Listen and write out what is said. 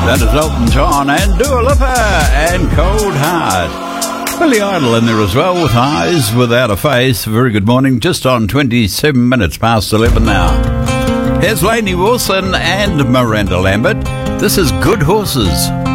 That is Elton John and Dua Lipa and Cold Heart. Billy Idol in there as well with Eyes Without a Face. Very good morning, just on 27 minutes past 11 now. Here's Lainey Wilson and Miranda Lambert. This is Good Horses.